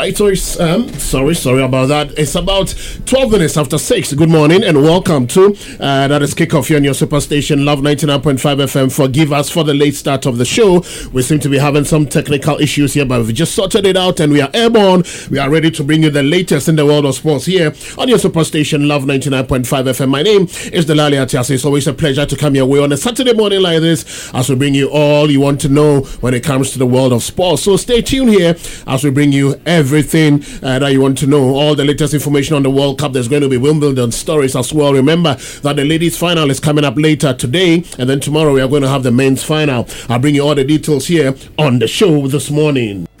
right, so it's sorry about that. It's about 12 minutes after 6. Good morning and welcome to that is kickoff here on your superstation Love 99.5 FM. Forgive us for the late start of the show. We seem to be having some technical issues here, but we've just sorted it out and we are airborne. We are ready to bring you the latest in the world of sports here on your superstation Love 99.5 FM. My name is Delali Atiasi. It's always a pleasure to come your way on a Saturday morning like this as we bring you all you want to know when it comes to the world of sports. So stay tuned here as we bring you everything that you want to know, all the latest information on the World Cup. There's going to be Wimbledon stories as well. Remember that the ladies final is coming up later today, and then tomorrow we are going to have the men's final. I'll bring you all the details here on the show this morning.